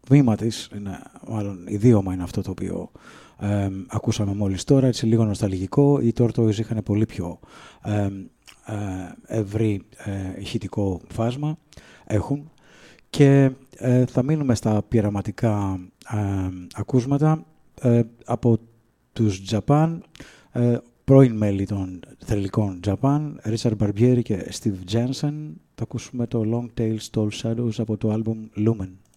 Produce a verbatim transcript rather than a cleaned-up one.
τμήμα της, είναι, μάλλον ηδίωμα είναι αυτό το οποίο ε, ακούσαμε μόλις τώρα, έτσι λίγο νοσταλγικό. Οι Tortoise είχαν πολύ πιο ε, ε, ευρύ ε, ηχητικό φάσμα, έχουν, και ε, θα μείνουμε στα πειραματικά ε, ακούσματα ε, από τους Japan, ε, πρώην μέλη των θρυλικών Japan, Richard Barbieri και Steve Jensen. Θα ακούσουμε το Long Tails Tall Shadows από το άλμπουμ Lumen.